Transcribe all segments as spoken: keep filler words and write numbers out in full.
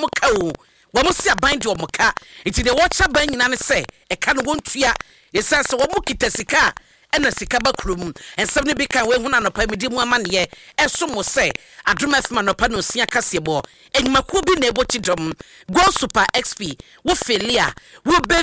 omo ka o wo mo se aban de omo ka enti de wo cha ban nyina ne se e ka no wontua yesa se wo mo kita sika ena sika ba krom ensem ne bi kan we huna no pa medi mu amane eso mo se adroma fema no pa no sia kasebo enyimako bi na ebo chidom go super xp wo felia wo be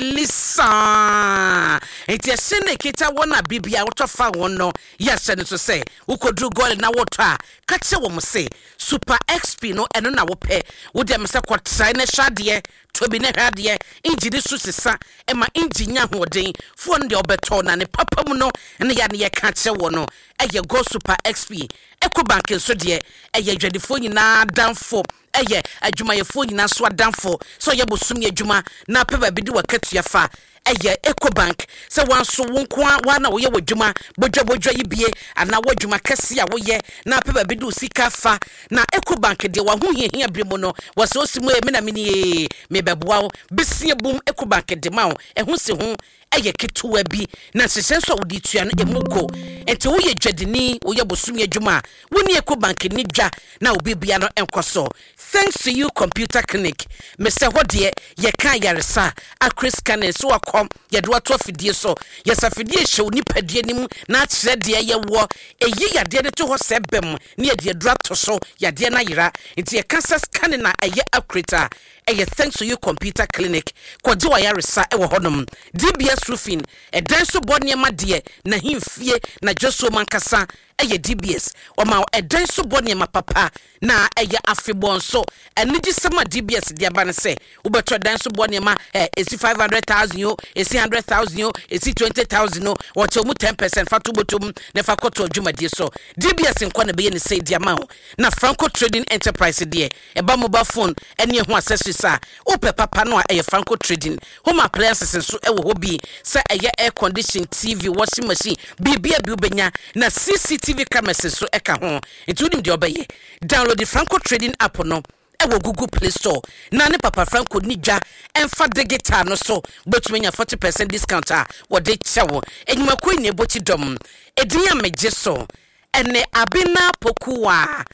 filisa enti ese ne kita wona bibia wo tofa wono yese ne so se wo kodru gol na wo to a ka che wo mo se super xp no eno na wo pe wo de me se kwotrai ne hwade to bi ne hwade injini su sesa e ma injinya hoden fo nde obeto na ne papa mu no ne ya ne ye ka che wo no eye go super xp Ecobank nso de eye dwadefo nyina danfo eye adwumayefo nyina so adanfo so ye bosum ye adwuma na pe ba bi di wakatua fa eye Ecobank se wanso wonko wa na wo ye wadwuma bodwa bodwa yibie ana wadwuma kase a wo ye na pe ba bi di sika fa na Ecobank de wa ho hiahia bremo no wo se osimu e me na me ni me beboa wo besie bum Ecobank de ma wo e ho se ho eye ketuwa bi na sesenso a wodi tua no emugo enti wo ye dwadini wo ye bosum ye adwuma woni Ecobank ni dwa na obibia no enkoso thanks to you computer clinic Mister Hodie ye kan yaresa akris scanner so akom ye do ato afidie so ye safidie hye oni padie nim na kire de ye wo eyi yade de to ho sebem ne ye de do ato so yade na yira enti ye cancer scanner na eye akrita eye thanks to you computer clinic kwaje wa yaresa e wo honom D B S roofing e dan so bodne ma de na himfie na joso mankasa eye D B S o ma e dan so bodne ma papa na eye afebon so enigi sema D B S de aba ne se wo beto dan so bodne ma eh esi five hundred thousand yo esi one hundred thousand yo esi twenty thousand no wo che mu ten percent fatu botum ne fa koto adwumadie so D B S nkwa na be ye ne se de ama na Franco Trading Enterprise de e ba mobile phone ene ho accessories a wo pe papa no a eye Franco Trading home appliances so e wo hobi se eye air condition T V washing machine bibia bi ubenya na C C T V cameras so eka ho etudim de obeye download the Franco Trading app no e wo Google Play Store na ne papa Franco nidja emfa digital no so betumenya forty percent discount a wo de chewo enyuma ko ni ebochi dom edinya meje so ene abina pokuwa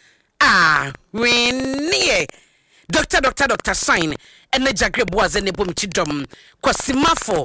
ah wenie Doctor Doctor Doctor sign ene jagre boaze ne bomchi dom kwasimafo